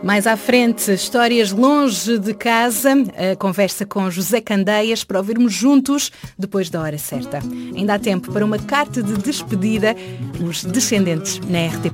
Mais à frente, histórias longe de casa, a conversa com José Candeias para ouvirmos juntos depois da hora certa. Ainda há tempo para uma carta de despedida, Os Descendentes, na RTP.